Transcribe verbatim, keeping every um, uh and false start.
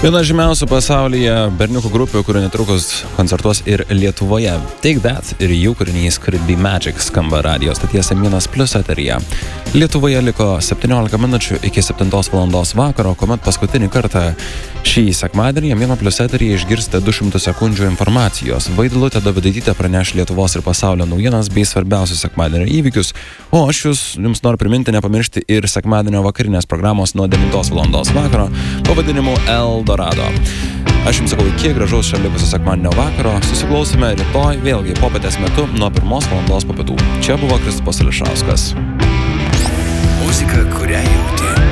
Viena žymiausių pasaulyje berniukų grupių, kuri netrukus koncertuos ir Lietuvoje. Take That ir jų kūrinys Could It Be Magic skamba radijos stoties M vienas Plius eteryje. Lietuvoje liko septyniolika minučių iki septintos valandos vakaro, kuomet paskutinį kartą šį sekmadienį M vienas Plius eteryje išgirsite du šimtus sekundžių informacijos. Vaidilutė Dovidaitytė praneš Lietuvos ir pasaulio naujienas bei svarbiausius sekmadienio įvykius, o aš jūs, jums noriu priminti nepamiršti ir sekmadienio vakarinės programos nuo devintos valandos vakaro pavadinimu Eldorado. Aš jums sakau iki gražaus šią likusio sekmadienio vakaro. Susiklausime rytoj vėlgi popietės metu nuo pirmos valandos po pietų. Čia buvo Kristupas Ališauskas. Muzika, kurią jauti.